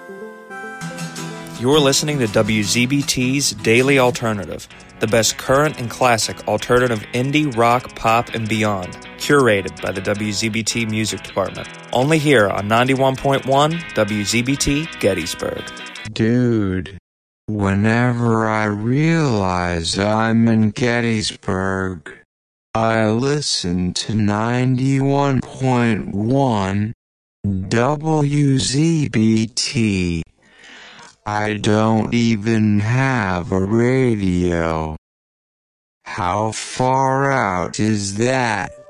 You're listening to WZBT's Daily Alternative, the best current and classic alternative indie, rock, pop, and beyond, curated by the WZBT Music Department. Only here on 91.1 WZBT Gettysburg. Dude, whenever I realize I'm in Gettysburg, I listen to 91.1 WZBT. I don't even have a radio. How far out is that?